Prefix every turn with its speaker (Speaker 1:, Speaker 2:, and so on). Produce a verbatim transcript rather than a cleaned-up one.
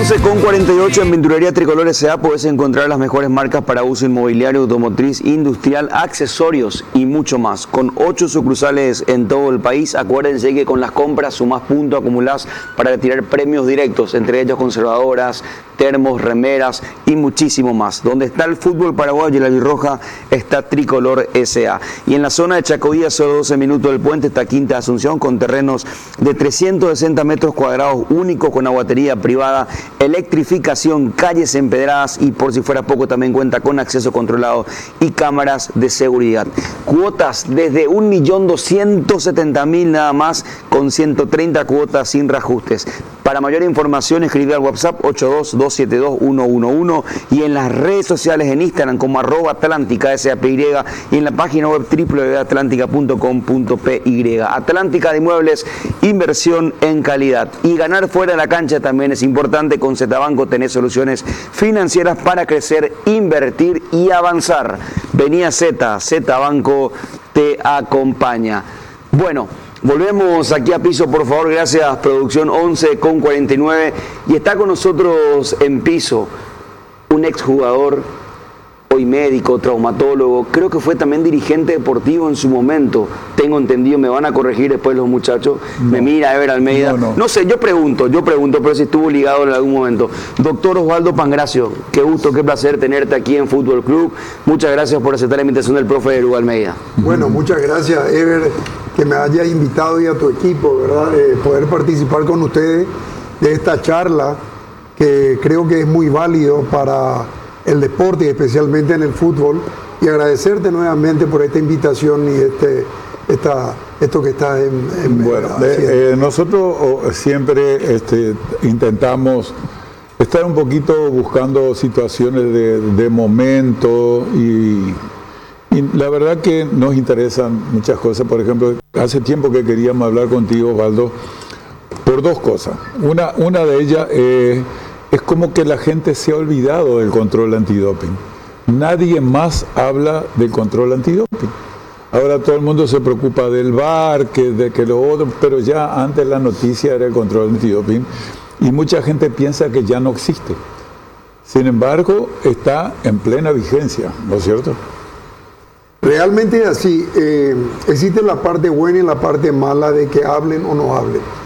Speaker 1: once con cuarenta y ocho en Pinturería Tricolor S A puedes encontrar las mejores marcas para uso inmobiliario, automotriz, industrial, accesorios y mucho más. Con ocho sucursales en todo el país, acuérdense que con las compras sumás puntos, acumulás para retirar premios directos, entre ellos conservadoras, termos, remeras y muchísimo más. Donde está el fútbol paraguayo y la albirroja está Tricolor S A. Y en la zona de Chacoía, solo doce minutos del puente, está Quinta Asunción, con terrenos de trescientos sesenta metros cuadrados únicos, con aguatería privada, electrificación, calles empedradas y, por si fuera poco, también cuenta con acceso controlado y cámaras de seguridad. Cuotas desde un millón doscientos setenta mil nada más, con ciento treinta cuotas sin reajustes. Para mayor información, escribe al WhatsApp ocho dos dos siete dos uno uno uno y en las redes sociales en Instagram como arroba Atlántica S A P Y y en la página web w w w punto atlántica punto com punto p y. Atlántica de Inmuebles, inversión en calidad. Y ganar fuera de la cancha también es importante. Con Zetabanco tenés soluciones financieras para crecer, invertir y avanzar. Vení a Z, Zetabanco te acompaña. Bueno, volvemos aquí a piso, por favor, gracias, producción. Once con cuarenta y nueve, y está con nosotros en piso un exjugador, hoy médico, traumatólogo, creo que fue también dirigente deportivo en su momento, tengo entendido, me van a corregir después los muchachos, no. Me mira Ever Almeida, no, no. no sé, yo pregunto, yo pregunto, pero si estuvo ligado en algún momento. Doctor Osvaldo Pangracio, qué gusto, qué placer tenerte aquí en Fútbol Club, muchas gracias por aceptar la invitación del profe Eruga Almeida.
Speaker 2: Bueno, muchas gracias, Ever, que me hayas invitado y a tu equipo, ¿verdad? Eh, poder participar con ustedes de esta charla que creo que es muy válido para el deporte y especialmente en el fútbol, y agradecerte nuevamente por esta invitación y este, esta, esto que estás en, en
Speaker 3: bueno, de, eh, nosotros siempre este, intentamos estar un poquito buscando situaciones de, de momento y, y la verdad que nos interesan muchas cosas. Por ejemplo, hace tiempo que queríamos hablar contigo, Osvaldo, por dos cosas. Una, una de ellas es eh, Es como que la gente se ha olvidado del control antidoping. Nadie más habla del control antidoping. Ahora todo el mundo se preocupa del V A R, que, de que lo otro, pero ya antes la noticia era el control antidoping y mucha gente piensa que ya no existe. Sin embargo, está en plena vigencia, ¿no es cierto?
Speaker 2: Realmente es así. Eh, existe la parte buena y la parte mala de que hablen o no hablen.